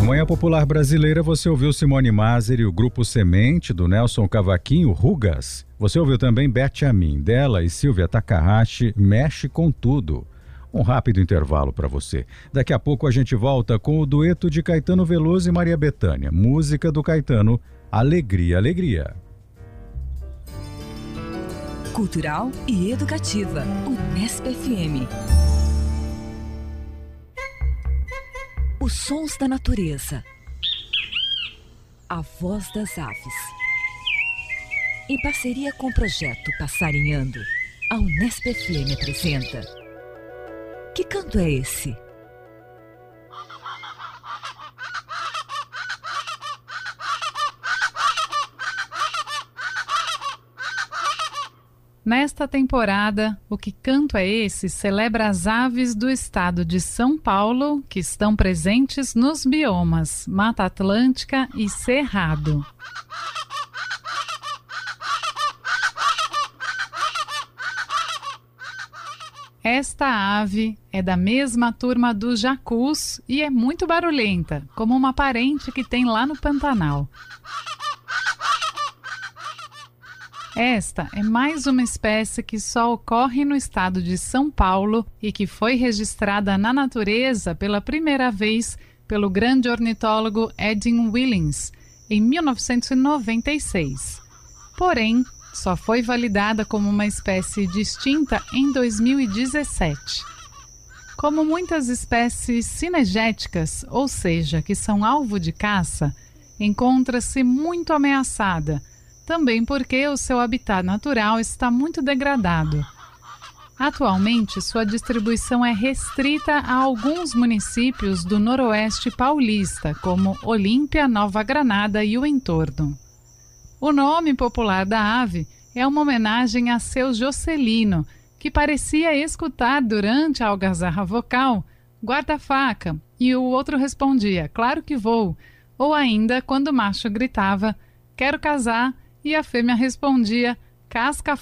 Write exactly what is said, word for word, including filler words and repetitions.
No Manhã Popular Brasileira você ouviu Simone Maser e o Grupo Semente do Nelson Cavaquinho, Rugas. Você ouviu também Beth Amin, dela e Silvia Takahashi, Mexe com Tudo. Um rápido intervalo para você. Daqui a pouco a gente volta com o dueto de Caetano Veloso e Maria Bethânia. Música do Caetano, Alegria, Alegria. Cultural e educativa, Unesp F M. Os sons da natureza. A voz das aves. Em parceria com o projeto Passarinhando, a Unesp F M apresenta Que Canto é Esse? Nesta temporada, o Que Canto é Esse celebra as aves do estado de São Paulo que estão presentes nos biomas Mata Atlântica e Cerrado. Esta ave é da mesma turma do jacus e é muito barulhenta, como uma parente que tem lá no Pantanal. Esta é mais uma espécie que só ocorre no estado de São Paulo e que foi registrada na natureza pela primeira vez pelo grande ornitólogo Edwin Williams em mil novecentos e noventa e seis. Porém, só foi validada como uma espécie distinta em dois mil e dezessete. Como muitas espécies cinegéticas, ou seja, que são alvo de caça, encontra-se muito ameaçada, também porque o seu habitat natural está muito degradado. Atualmente, sua distribuição é restrita a alguns municípios do noroeste paulista, como Olímpia, Nova Granada e o entorno. O nome popular da ave é uma homenagem a seu Jocelino, que parecia escutar durante a algazarra vocal "guarda-faca", e o outro respondia "claro que vou", ou ainda quando o macho gritava "quero casar", e a fêmea respondia "casca